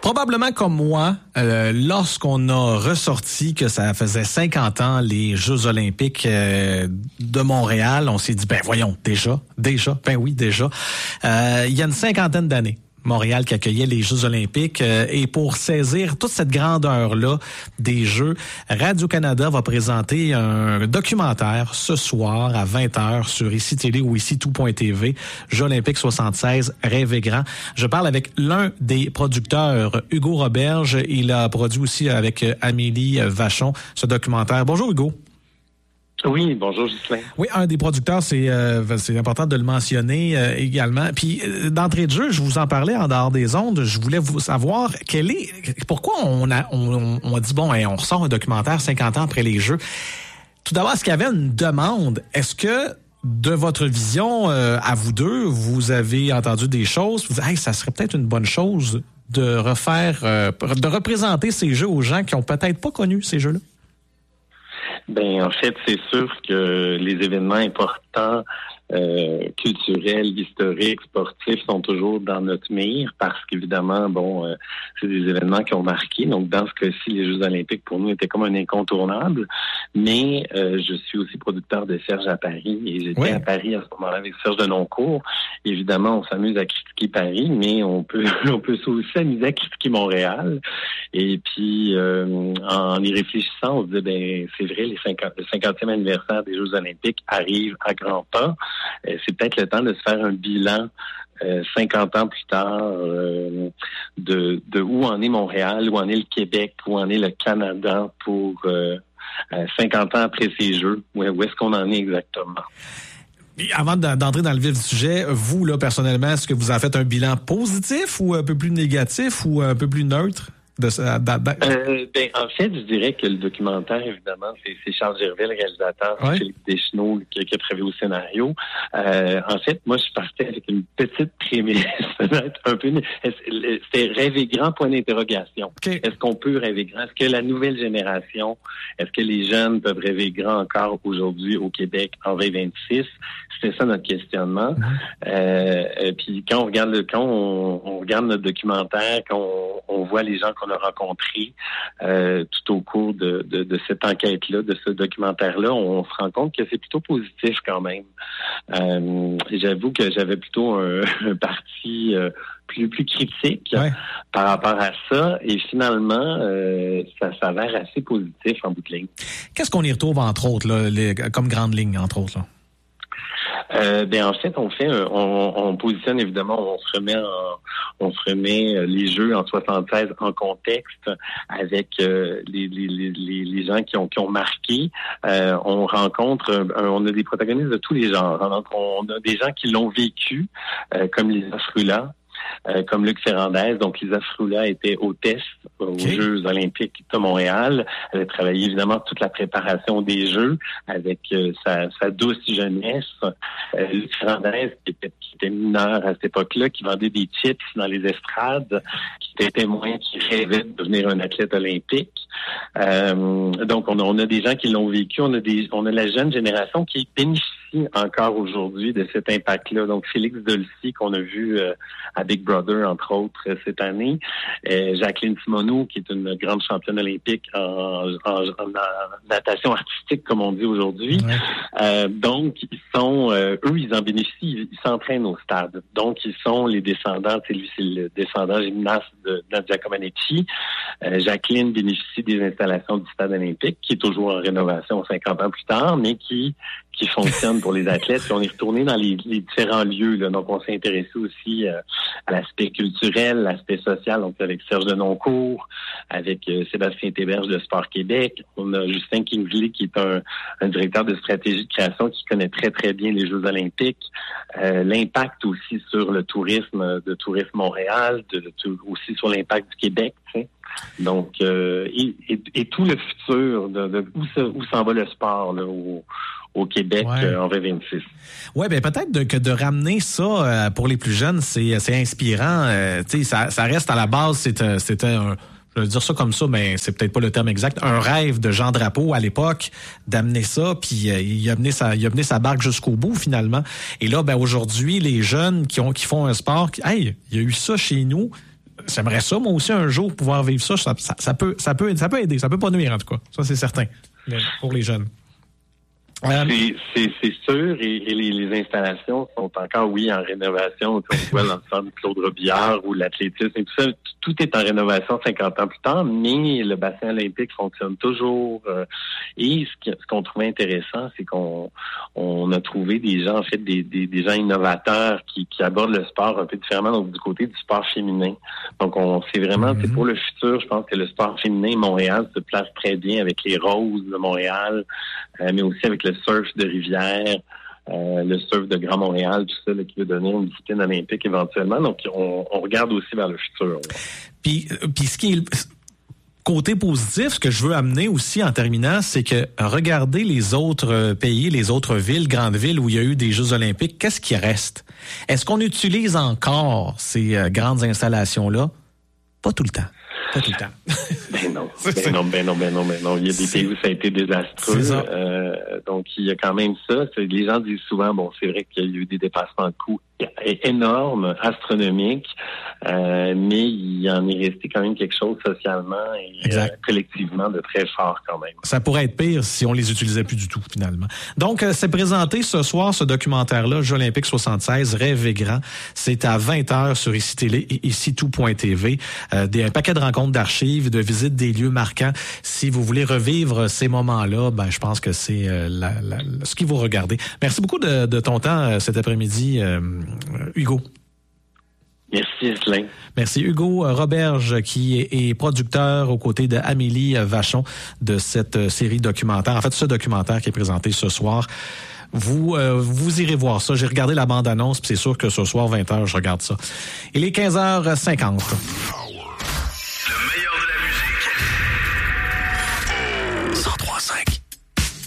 Probablement comme moi, lorsqu'on a ressorti que ça faisait 50 ans les Jeux olympiques de Montréal, on s'est dit, ben voyons, déjà, ben oui, déjà. Il y a une cinquantaine d'années, Montréal qui accueillait les Jeux olympiques. Et pour saisir toute cette grandeur-là des Jeux, Radio-Canada va présenter un documentaire ce soir à 20h sur ICI Télé ou ICI Tout.tv, Jeux olympiques 76, Rêver grand. Je parle avec l'un des producteurs, Hugo Roberge. Il a produit aussi avec Amélie Vachon ce documentaire. Bonjour Hugo. Oui, bonjour Ghislain. Oui, un des producteurs, c'est important de le mentionner également. Puis d'entrée de jeu, je vous en parlais en dehors des ondes, je voulais vous savoir pourquoi on dit bon, on ressort un documentaire 50 ans après les Jeux. Tout d'abord, est-ce qu'il y avait une demande? Est-ce que de votre vision à vous deux, vous avez entendu des choses, vous dites, hey, ça serait peut-être une bonne chose de de représenter ces Jeux aux gens qui ont peut-être pas connu ces Jeux-là? Ben en fait, c'est sûr que les événements importants culturels, historiques, sportifs sont toujours dans notre mire parce qu'évidemment, c'est des événements qui ont marqué. Donc, dans ce cas-ci, les Jeux olympiques, pour nous, étaient comme un incontournable. Mais je suis aussi producteur de Serge à Paris et j'étais à Paris à ce moment-là avec Serge Denoncourt. Évidemment, on s'amuse à critiquer Paris, mais on peut aussi s'amuser à critiquer Montréal. Et puis, en y réfléchissant, on se disait, c'est vrai, le 50e anniversaire des Jeux olympiques arrive à grands pas. C'est peut-être le temps de se faire un bilan 50 ans plus tard de où en est Montréal, où en est le Québec, où en est le Canada pour 50 ans après ces Jeux. Où est-ce qu'on en est exactement? Et avant d'entrer dans le vif du sujet, vous, là, personnellement, est-ce que vous avez fait un bilan positif ou un peu plus négatif ou un peu plus neutre? En fait, je dirais que le documentaire, évidemment, c'est Charles Gervais, le réalisateur, Philippe Deschenaux qui a travaillé au scénario. En fait, moi, je partais avec une petite prémisse, c'était rêver grand, point d'interrogation. Okay. Est-ce qu'on peut rêver grand? Est-ce que la nouvelle génération, est-ce que les jeunes peuvent rêver grand encore aujourd'hui au Québec en 2026? C'était ça notre questionnement. Puis quand on regarde notre documentaire, quand on voit les gens qu'on a rencontrés tout au cours de cette enquête-là, de ce documentaire-là, on se rend compte que c'est plutôt positif quand même. J'avoue que j'avais plutôt un parti plus critique par rapport à ça, et finalement, ça s'avère assez positif en bout de ligne. Qu'est-ce qu'on y retrouve, entre autres, là, comme grande ligne, entre autres, là? En fait, on positionne évidemment, on se remet les Jeux en 76 en contexte avec les gens qui ont marqué. On rencontre, on a des protagonistes de tous les genres. Donc, on a des gens qui l'ont vécu, comme Lisa Frula. Comme Luc Ferrandez. Donc, Lisa Frula était hôtesse aux Jeux olympiques de Montréal. Elle a travaillé évidemment toute la préparation des Jeux avec sa douce jeunesse. Luc Ferrandez, qui était mineur à cette époque-là, qui vendait des chips dans les estrades, qui était témoin, qui rêvait de devenir un athlète olympique. Donc, on a des gens qui l'ont vécu. On a la jeune génération qui bénéficie encore aujourd'hui de cet impact-là. Donc, Félix Dolcy, qu'on a vu à Big Brother, entre autres, cette année. Jacqueline Simoneau, qui est une grande championne olympique en natation artistique, comme on dit aujourd'hui. Donc, ils sont, eux, ils en bénéficient, ils s'entraînent au stade. Donc, ils sont les descendants, c'est le descendant gymnaste de Nadia Comaneci. Jacqueline bénéficie des installations du stade olympique, qui est toujours en rénovation 50 ans plus tard, mais qui fonctionne pour les athlètes. Puis on est retourné dans les différents lieux, là. Donc, on s'est intéressé aussi à l'aspect culturel, l'aspect social, donc avec Serge Denoncourt, avec Sébastien Théberge de Sport Québec. On a Justin Kingsley, qui est un directeur de stratégie de création qui connaît très, très bien les Jeux olympiques. L'impact aussi sur le tourisme de Tourisme Montréal, aussi sur l'impact du Québec, tu sais. Donc, et tout le futur de où s'en va le sport là, au Québec en 2026. Oui, bien peut-être que de ramener ça pour les plus jeunes, c'est inspirant. Tu sais, ça reste à la base, c'était un... Je vais dire ça comme ça, mais c'est peut-être pas le terme exact. Un rêve de Jean Drapeau à l'époque d'amener ça, puis il a mené sa barque jusqu'au bout finalement. Et là, ben aujourd'hui, les jeunes qui font un sport, hey, il y a eu ça chez nous. j'aimerais ça, moi aussi, un jour, pouvoir vivre ça. Ça peut aider. Ça peut pas nuire, en tout cas. Ça, c'est certain, pour les jeunes. C'est sûr, et les installations sont encore, oui, en rénovation. On voit dans le centre de Claude Robillard ou l'athlétisme et tout ça, tout est en rénovation 50 ans plus tard, mais le bassin olympique fonctionne toujours. Et ce qu'on trouvait intéressant, c'est qu'on a trouvé des gens, en fait, des gens innovateurs qui abordent le sport un peu différemment, donc du côté du sport féminin. Donc, c'est vraiment, c'est pour le futur, je pense que le sport féminin, Montréal se place très bien avec les Roses de Montréal, mais aussi avec le surf de Rivière, le surf de Grand Montréal, tout ça, là, qui veut devenir une discipline olympique éventuellement. Donc, on regarde aussi vers le futur. Puis ce qui est côté positif, ce que je veux amener aussi en terminant, c'est que regardez les autres pays, les autres villes, grandes villes où il y a eu des Jeux olympiques, qu'est-ce qui reste? Est-ce qu'on utilise encore ces grandes installations-là? Pas tout le temps. Pas tout le temps. Ben non. Il y a des pays où ça a été désastreux. Donc, il y a quand même ça. Les gens disent souvent, bon, c'est vrai qu'il y a eu des dépassements de coûts énormes, astronomiques, mais il en est resté quand même quelque chose socialement et collectivement de très fort quand même. Ça pourrait être pire si on les utilisait plus du tout, finalement. Donc, c'est présenté ce soir, ce documentaire-là, Jeux olympiques 76, Rêve et grand. C'est à 20h sur ICI Télé et ICI-tout.tv. Un paquet de rencontres d'archives, de visites des lieux marquants. Si vous voulez revivre ces moments-là, ben je pense que c'est ce qu'il vous regardez. Merci beaucoup de ton temps cet après-midi, Hugo. Merci, Ghislain. Merci. Hugo Roberge, qui est producteur aux côtés d'Amélie Vachon de cette série documentaire. En fait, ce documentaire qui est présenté ce soir. Vous irez voir ça. J'ai regardé la bande-annonce, puis c'est sûr que ce soir, 20h, je regarde ça. Il est 15h50.